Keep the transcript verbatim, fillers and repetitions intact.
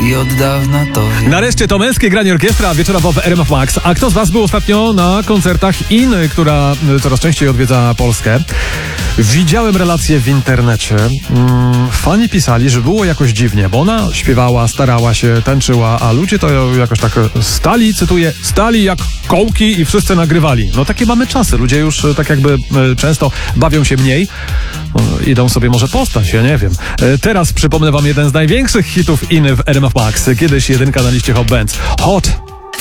i od dawna to wiem. Nareszcie to męskie granie orkiestra wieczorowo w R M F Max. A kto z was był ostatnio na koncertach In, która coraz częściej odwiedza Polskę? Widziałem relacje w internecie. Mm, fani pisali, że było jakoś dziwnie, bo ona śpiewała, starała się, tańczyła, a ludzie to jakoś tak stali, cytuję, stali jak kołki i wszyscy nagrywali. No takie mamy czasy. Ludzie już tak jakby e, często bawią się mniej. No, idą sobie może postać, ja nie wiem. E, teraz przypomnę wam jeden z największych hitów In w R M F Max. Kiedyś jedynka na liście Hot Bands. Hot